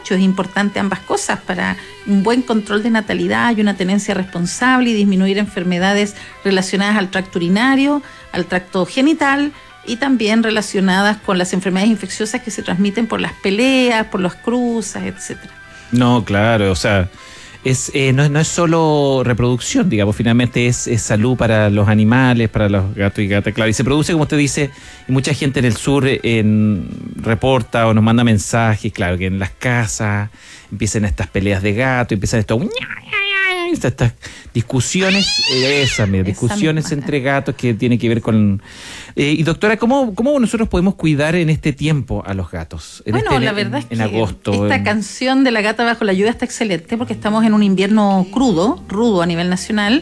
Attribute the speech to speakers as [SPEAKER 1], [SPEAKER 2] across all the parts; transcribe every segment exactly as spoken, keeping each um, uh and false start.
[SPEAKER 1] hecho es importante ambas cosas para un buen control de natalidad y una tenencia responsable y disminuir enfermedades relacionadas al tracto urinario, al tracto genital y también relacionadas con las enfermedades infecciosas que se transmiten por las peleas, por las cruzas, etcétera.
[SPEAKER 2] No, claro, o sea, es eh, no, no es solo reproducción, digamos, finalmente es, es salud para los animales, para los gatos y gatas, claro. Y se produce, como usted dice, y mucha gente en el sur en, reporta o nos manda mensajes, claro, que en las casas empiezan estas peleas de gato, empiezan estos... Estas, estas discusiones, eh, esas, mira, discusiones entre gatos que tienen que ver con... Eh, y doctora, ¿cómo, ¿cómo nosotros podemos cuidar en este tiempo a los gatos? En
[SPEAKER 1] bueno,
[SPEAKER 2] este,
[SPEAKER 1] la
[SPEAKER 2] en,
[SPEAKER 1] verdad
[SPEAKER 2] en,
[SPEAKER 1] es
[SPEAKER 2] en
[SPEAKER 1] que
[SPEAKER 2] agosto,
[SPEAKER 1] esta
[SPEAKER 2] en...
[SPEAKER 1] canción de la gata bajo la lluvia está excelente porque estamos en un invierno crudo, rudo a nivel nacional,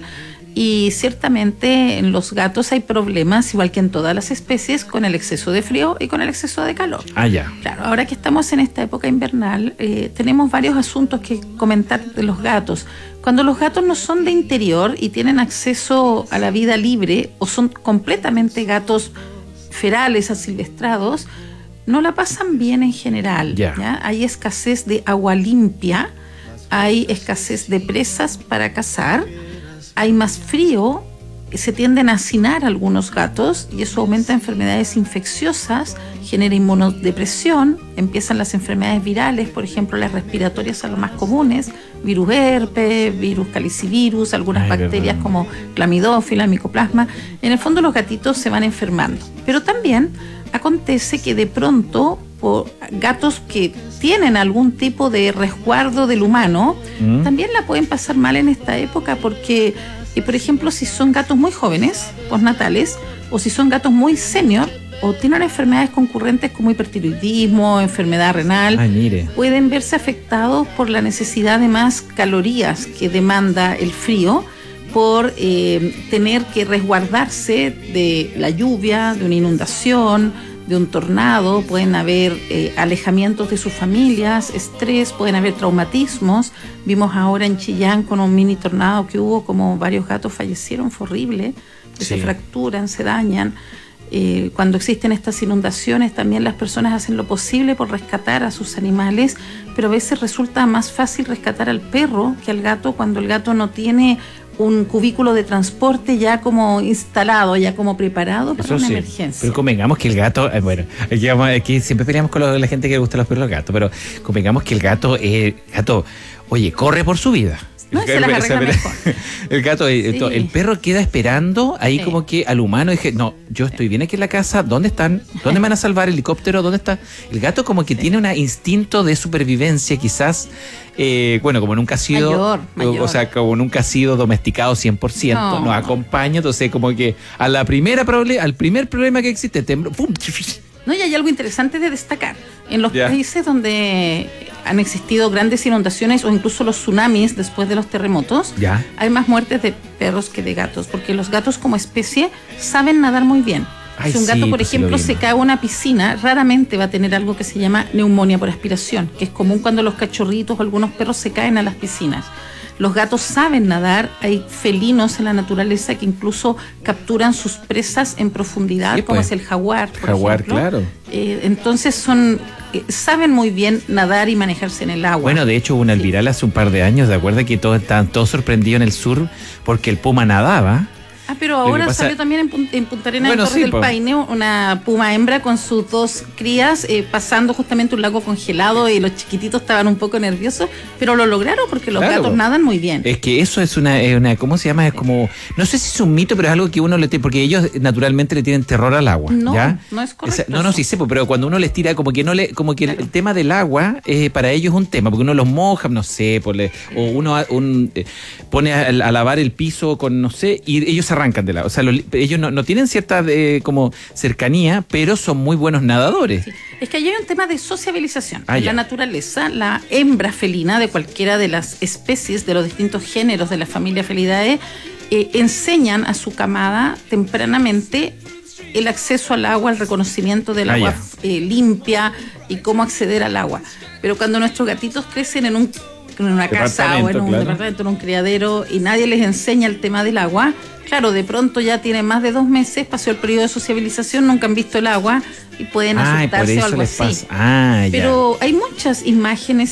[SPEAKER 1] y ciertamente en los gatos hay problemas, igual que en todas las especies, con el exceso de frío y con el exceso de calor.
[SPEAKER 2] Ah, ya.
[SPEAKER 1] Claro, ahora que estamos en esta época invernal, eh, tenemos varios asuntos que comentar de los gatos. Cuando los gatos no son de interior y tienen acceso a la vida libre o son completamente gatos ferales, asilvestrados, no la pasan bien en general.
[SPEAKER 2] Yeah.
[SPEAKER 1] ¿ya? Hay escasez de agua limpia, hay escasez de presas para cazar, hay más frío, se tienden a hacinar algunos gatos y eso aumenta enfermedades infecciosas, genera inmunodepresión, empiezan las enfermedades virales, por ejemplo las respiratorias son las más comunes, virus herpes, virus calicivirus, algunas Ay, bacterias verdad. como clamidófila, micoplasma. En el fondo los gatitos se van enfermando, pero también acontece que de pronto por gatos que tienen algún tipo de resguardo del humano, ¿Mm? también la pueden pasar mal en esta época porque, eh, por ejemplo, si son gatos muy jóvenes, postnatales, o si son gatos muy senior, o tienen enfermedades concurrentes como hipertiroidismo, enfermedad renal,
[SPEAKER 2] Ay, mire.
[SPEAKER 1] pueden verse afectados por la necesidad de más calorías que demanda el frío, por eh, tener que resguardarse de la lluvia, de una inundación, de un tornado, pueden haber eh, alejamientos de sus familias, estrés, pueden haber traumatismos. Vimos ahora en Chillán con un mini tornado que hubo, como varios gatos fallecieron, fue horrible, que sí. se fracturan, se dañan. Eh, cuando existen estas inundaciones también las personas hacen lo posible por rescatar a sus animales, pero a veces resulta más fácil rescatar al perro que al gato cuando el gato no tiene un cubículo de transporte ya como instalado, ya como preparado para Eso una sí, emergencia.
[SPEAKER 2] Pero convengamos que el gato, eh, bueno, aquí, vamos, aquí siempre peleamos con lo, la gente que le gusta los perros y los gatos, pero convengamos que el gato, eh, gato, oye, corre por su vida.
[SPEAKER 1] No, se las arregla mejor.
[SPEAKER 2] El gato, sí. el, el perro queda esperando ahí sí. como que al humano dije, no, yo estoy bien aquí en la casa, ¿dónde están? ¿Dónde me van a salvar? ¿Helicóptero? ¿Dónde está? El gato como que sí. tiene un instinto de supervivencia, quizás, eh, bueno, como nunca ha sido,
[SPEAKER 1] mayor, mayor.
[SPEAKER 2] o sea, como nunca ha sido domesticado cien por ciento, no. nos acompaña, entonces como que a la primera proble- al primer problema que existe, tembló, ¡pum!
[SPEAKER 1] No, y hay algo interesante de destacar. En los
[SPEAKER 2] yeah.
[SPEAKER 1] países donde han existido grandes inundaciones o incluso los tsunamis después de los terremotos,
[SPEAKER 2] yeah.
[SPEAKER 1] hay más muertes de perros que de gatos, porque los gatos como especie saben nadar muy bien.
[SPEAKER 2] Ay,
[SPEAKER 1] si un gato,
[SPEAKER 2] sí,
[SPEAKER 1] por
[SPEAKER 2] pues
[SPEAKER 1] ejemplo, se cae en una piscina, raramente va a tener algo que se llama neumonía por aspiración, que es común cuando los cachorritos o algunos perros se caen a las piscinas. Los gatos saben nadar, hay felinos en la naturaleza que incluso capturan sus presas en profundidad, sí, pues. como es el jaguar, por
[SPEAKER 2] jaguar,
[SPEAKER 1] ejemplo.
[SPEAKER 2] Claro.
[SPEAKER 1] Eh, entonces son eh, saben muy bien nadar y manejarse en el agua.
[SPEAKER 2] Bueno, de hecho hubo una alviral sí. hace un par de años, ¿de acuerdo? Que todos estaban todos sorprendidos en el sur porque el puma nadaba.
[SPEAKER 1] Ah, pero ahora pasa... salió también en, en Punta Arenas, bueno, en Torres sí, del po. Paine, una puma hembra con sus dos crías eh, pasando justamente un lago congelado y los chiquititos estaban un poco nerviosos, pero lo lograron porque los claro, gatos po. nadan muy bien.
[SPEAKER 2] Es que eso es una, es una, ¿cómo se llama? Es como, no sé si es un mito, pero es algo que uno le tiene, porque ellos naturalmente le tienen terror al agua.
[SPEAKER 1] No,
[SPEAKER 2] ¿ya?
[SPEAKER 1] no es correcto.
[SPEAKER 2] Esa, no, no, sí sé, pero cuando uno les tira, como que no le, como que claro. el, el tema del agua eh, para ellos es un tema, porque uno los moja, no sé, por le, o uno un, eh, pone a, a lavar el piso con, no sé, y ellos se arrancan del agua. O sea, los, ellos no, no tienen cierta eh, como cercanía, pero son muy buenos nadadores. Sí.
[SPEAKER 1] Es que ahí hay un tema de sociabilización.
[SPEAKER 2] Ah,
[SPEAKER 1] en
[SPEAKER 2] ya.
[SPEAKER 1] la naturaleza, la hembra felina de cualquiera de las especies, de los distintos géneros de la familia Felidae, eh, enseñan a su camada tempranamente el acceso al agua, el reconocimiento del
[SPEAKER 2] ah,
[SPEAKER 1] agua eh, limpia y cómo acceder al agua. Pero cuando nuestros gatitos crecen en un en una casa o en un claro. departamento, en un criadero y nadie les enseña el tema del agua, claro, de pronto ya tienen más de dos meses, pasó el periodo de sociabilización, nunca han visto el agua y pueden
[SPEAKER 2] Ay,
[SPEAKER 1] asustarse o algo
[SPEAKER 2] así.
[SPEAKER 1] Pasa.
[SPEAKER 2] Ah,
[SPEAKER 1] Pero hay muchas imágenes